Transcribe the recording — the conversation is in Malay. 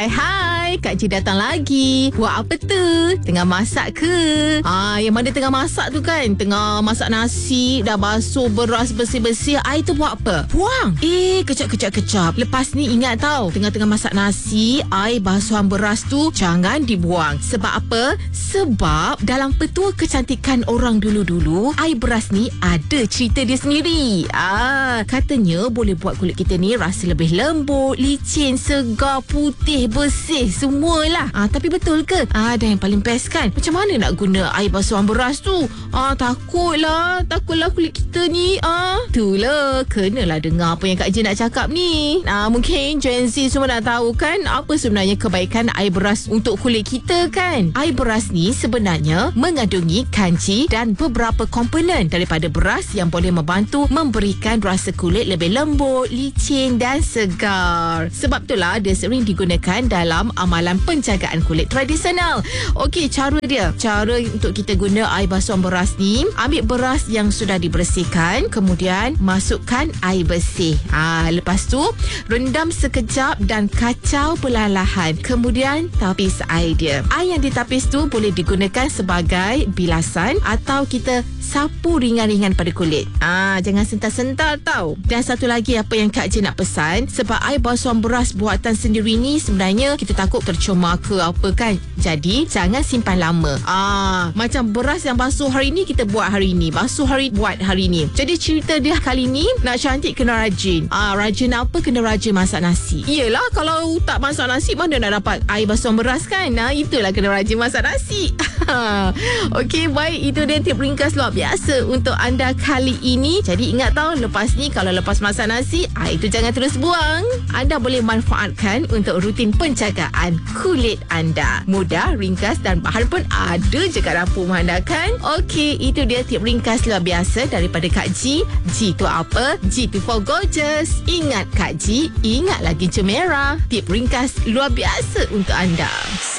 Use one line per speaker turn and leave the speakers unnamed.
Hai, Kak Ji datang lagi. Buat apa tu? Tengah masak ke? Yang mana tengah masak tu kan? Tengah masak nasi, dah basuh beras bersih-bersih. Air tu buat apa? Buang. Kejap. Lepas ni ingat tau, tengah-tengah masak nasi, air basuhan beras tu jangan dibuang. Sebab apa? Sebab dalam petua kecantikan orang dulu-dulu, air beras ni ada cerita dia sendiri. Katanya boleh buat kulit kita ni rasa lebih lembut, licin, segar, putih, bersih, semualah. Tapi betul ke? Dan yang paling best kan, macam mana nak guna air basuhan beras tu? Takutlah kulit kita ni. Itulah, kenalah dengar apa yang Kak Ji nak cakap ni. Mungkin Gen Z semua nak tahu kan apa sebenarnya kebaikan air beras untuk kulit kita kan? Air beras ni sebenarnya mengandungi kanji dan beberapa komponen daripada beras yang boleh membantu memberikan rasa kulit lebih lembut, licin dan segar. Sebab itulah dia sering digunakan dalam amalan penjagaan kulit tradisional. Okey, cara untuk kita guna air basuhan beras ni, ambil beras yang sudah dibersihkan, kemudian masukkan air bersih. Lepas tu rendam sekejap dan kacau perlahan-lahan. Kemudian tapis air dia. Air yang ditapis tu boleh digunakan sebagai bilasan atau kita sapu ringan-ringan pada kulit. Jangan sental-sental tau. Dan satu lagi apa yang Kak Ji nak pesan, sebab air basuhan beras buatan sendiri ni sebenarnya kita takut tercemar ke apa kan. Jadi jangan simpan lama. Macam beras yang basuh hari ni kita buat hari ni, basuh buat hari ni. Jadi cerita dia kali ni, nak cantik kena rajin. Rajin apa? Kena rajin masak nasi. Iyalah, kalau tak masak nasi mana nak dapat air basuhan beras kan? Itulah kena rajin masak nasi. Okey, baik, itu dia tip ringkas luar biasa untuk anda kali ini. Jadi ingat tau, lepas ni kalau lepas masak nasi, air itu jangan terus buang. Anda boleh manfaatkan untuk rutin penjagaan kulit anda. Mudah, ringkas dan bahan pun ada je kat dapur anda kan? Okey, itu dia tip ringkas luar biasa daripada Kak Ji. Ji tu apa? Ji tu for gorgeous. Ingat Kak Ji, ingat lagi cermin merah. Tip ringkas luar biasa untuk anda.